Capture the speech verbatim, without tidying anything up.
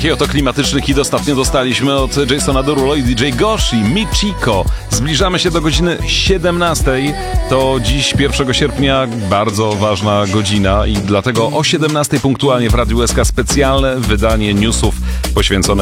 Taki oto klimatyczny hit ostatnio dostaliśmy od Jasona Derulo i D J Goshi, Michiko. Zbliżamy się do godziny siedemnastej. To dziś pierwszego sierpnia bardzo ważna godzina i dlatego o siedemnastej punktualnie w Radiu S K specjalne wydanie newsów poświęcone